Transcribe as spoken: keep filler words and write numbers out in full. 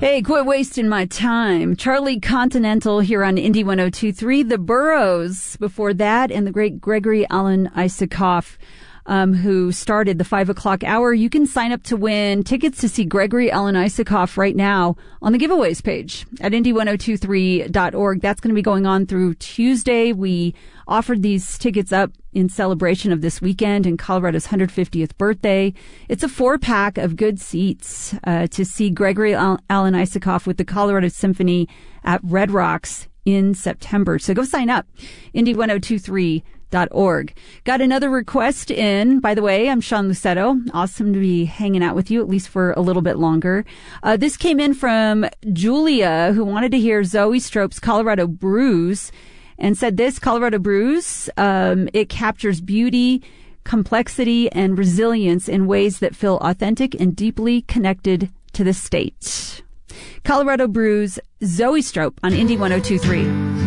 Hey, quit wasting my time. Charlie Continental here on Indy one oh two point three. The Burros before that, and the great Gregory Alan Isakov, um, who started the five o'clock hour. You can sign up to win tickets to see Gregory Alan Isakov right now on the giveaways page at indy one oh two three dot org. That's going to be going on through Tuesday. We offered these tickets up in celebration of this weekend and Colorado's one hundred fiftieth birthday. It's a four-pack of good seats uh, to see Gregory Al- Alan Isakov with the Colorado Symphony at Red Rocks in September. So go sign up, indy one oh two three dot org. Got another request in. By the way, I'm Sean Lucetto. Awesome to be hanging out with you, at least for a little bit longer. Uh, this came in from Julia, who wanted to hear Zoe Strope's Colorado Brews, and said this, Colorado Brews, um, it captures beauty, complexity, and resilience in ways that feel authentic and deeply connected to the state. Colorado Brews, Zoe Strope on Indy one oh two point three.